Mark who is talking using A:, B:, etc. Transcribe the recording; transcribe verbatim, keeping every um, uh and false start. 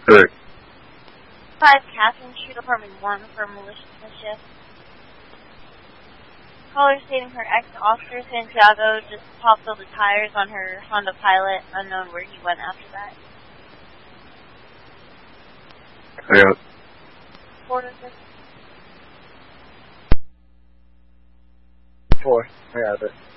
A: Correct.
B: five Catherine Street, apartment one for maliciousness. Caller stating her ex-Oscar Santiago just popped all the tires on her Honda Pilot, unknown where he went after that.
A: I got it.
B: Four to six.
C: Four. I got it.